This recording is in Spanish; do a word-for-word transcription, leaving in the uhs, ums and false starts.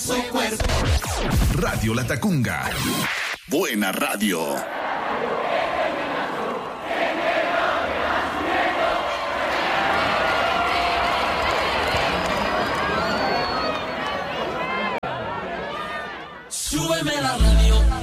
Su cuerpo. Radio La Tacunga. Buena radio. Súbeme la radio.